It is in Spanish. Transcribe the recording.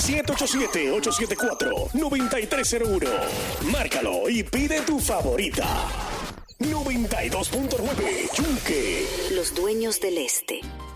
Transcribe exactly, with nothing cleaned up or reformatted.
siete ocho siete, ocho siete cuatro, nueve tres cero uno. Márcalo y pide tu favorita. noventa y dos punto nueve Yunque. Los dueños del este.